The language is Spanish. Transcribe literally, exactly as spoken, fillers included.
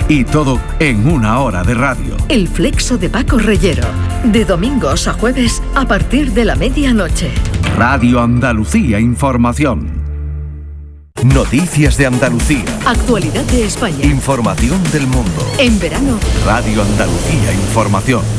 Y todo en una hora de radio. El Flexo de Paco Reyero. De domingos a jueves a partir de la medianoche. Radio Andalucía Información. Noticias de Andalucía. Actualidad de España. Información del mundo. En verano. Radio Andalucía Información.